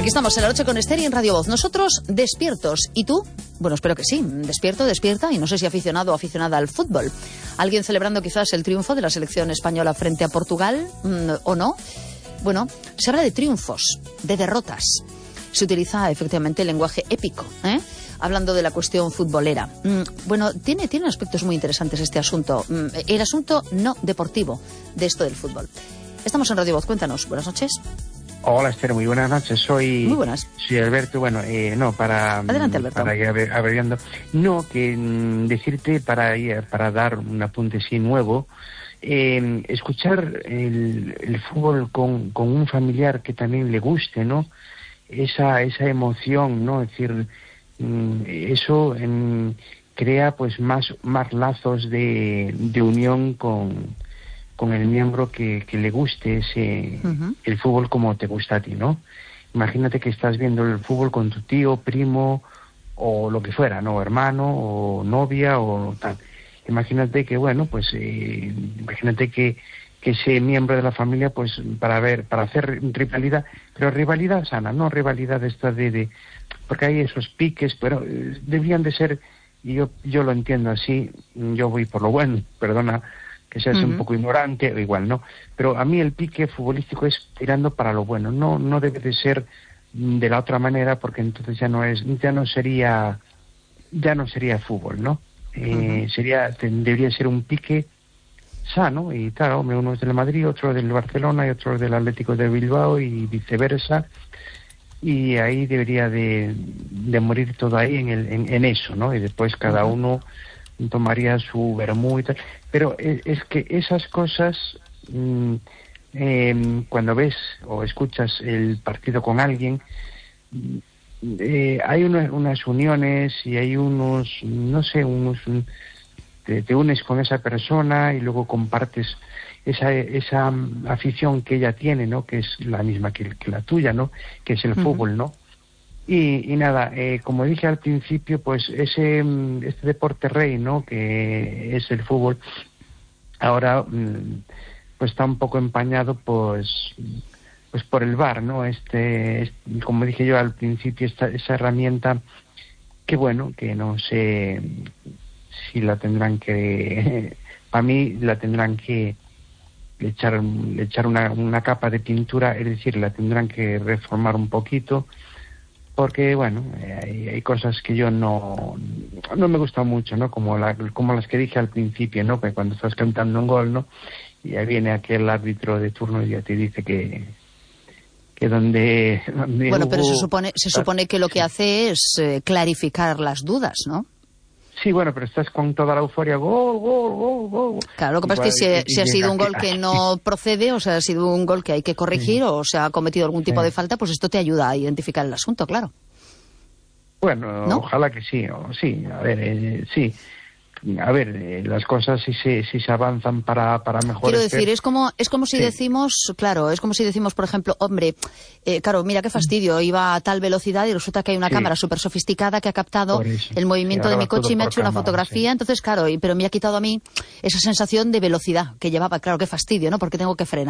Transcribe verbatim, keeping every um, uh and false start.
Aquí estamos en La Noche con Esther y en Radio Voz. Nosotros despiertos. ¿Y tú? Bueno, espero que sí. Despierto, despierta. Y no sé si aficionado o aficionada al fútbol. ¿Alguien celebrando quizás el triunfo de la selección española frente a Portugal? ¿O no? Bueno, se habla de triunfos, de derrotas. Se utiliza efectivamente el lenguaje épico, ¿eh? Hablando de la cuestión futbolera. Bueno, tiene, tiene aspectos muy interesantes este asunto. El asunto no deportivo de esto del fútbol. Estamos en Radio Voz. Cuéntanos. Buenas noches. Hola, Esther, muy buenas noches. Soy, muy buenas. Soy Alberto. Bueno, eh, no, para... Adelante, Alberto. Para ir abreviando. No, que mm, decirte, para, para dar un apunte así nuevo, eh, escuchar el, el fútbol con, con un familiar que también le guste, ¿no? Esa, esa emoción, ¿no? Es decir, mm, eso en, crea pues más, más lazos de, de unión con... con el miembro que, que le guste ese uh-huh. el fútbol como te gusta a ti, ¿no? Imagínate que estás viendo el fútbol con tu tío, primo o lo que fuera, ¿no? Hermano o novia o tal. Imagínate que, bueno, pues eh, imagínate que, que ese miembro de la familia, pues para ver, para hacer rivalidad, pero rivalidad sana, no rivalidad esta de, de porque hay esos piques, pero eh, debían de ser, y yo, yo lo entiendo así, yo voy por lo bueno, perdona, que seas uh-huh. un poco ignorante, o igual, ¿no? Pero a mí el pique futbolístico es tirando para lo bueno, no no debe de ser de la otra manera, porque entonces ya no es, ya no sería, ya no sería fútbol, ¿no? Eh, uh-huh. Sería, debería ser un pique sano, y claro, uno es del Madrid, otro del Barcelona y otro del Atlético de Bilbao y viceversa, y ahí debería de, de morir todo ahí en, el, en, en eso, ¿no? Y después cada uh-huh. uno tomaría su vermú y tal, pero es, es que esas cosas mmm, eh, cuando ves o escuchas el partido con alguien, eh, hay una, unas uniones y hay unos, no sé, unos te, te unes con esa persona y luego compartes esa esa afición que ella tiene, ¿no? Que es la misma que, que la tuya, ¿no? Que es el uh-huh. fútbol, ¿no? Y, y nada, eh, como dije al principio, pues ese este deporte rey, ¿no? Que es el fútbol, ahora pues está un poco empañado, pues pues por el V A R, ¿no? Este, este como dije yo al principio, esta, esa herramienta que bueno, que no sé si la tendrán que, para mí la tendrán que echar echar una, una capa de pintura, es decir, la tendrán que reformar un poquito. Porque, bueno, eh, hay, hay cosas que yo no no me gustan mucho, ¿no? Como la, como las que dije al principio, ¿no? Que cuando estás cantando un gol, ¿no? Y ahí viene aquel árbitro de turno y ya te dice que que donde... donde bueno, hubo... pero se supone se supone que lo que hace es eh, clarificar las dudas, ¿no? Sí, bueno, pero estás con toda la euforia, gol, gol, gol, gol. Claro, lo que pasa es que si, si ha sido un gol que no procede, o sea, ha sido un gol que hay que corregir, sí. o se ha cometido algún tipo sí. de falta, pues esto te ayuda a identificar el asunto, claro. Bueno, ¿no? Ojalá que sí, o, sí, a ver, eh, sí. A ver, eh, las cosas sí se, sí se avanzan para, para mejorar. Quiero decir, es como es como si sí. decimos, claro, es como si decimos, por ejemplo, hombre, eh, claro, mira qué fastidio, iba a tal velocidad y resulta que hay una sí. cámara súper sofisticada que ha captado el movimiento sí, de mi coche y me ha hecho cámara, una fotografía, sí. entonces, claro, y, pero me ha quitado a mí esa sensación de velocidad que llevaba, claro, qué fastidio, ¿no? Porque tengo que frenar.